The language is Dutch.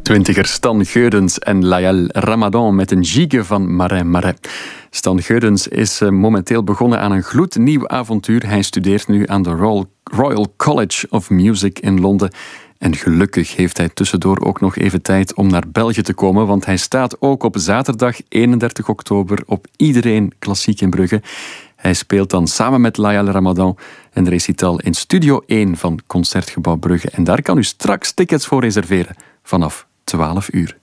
Twintigers Stan Geurens en Layal Ramadan met een gigue van Marais Marais. Stan Geurens is momenteel begonnen aan een gloednieuw avontuur. Hij studeert nu aan de Royal College of Music in Londen. En gelukkig heeft hij tussendoor ook nog even tijd om naar België te komen, want hij staat ook op zaterdag 31 oktober op Iedereen Klassiek in Brugge. Hij speelt dan samen met Layal Ramadan een recital in Studio 1 van Concertgebouw Brugge. En daar kan u straks tickets voor reserveren vanaf 12 uur.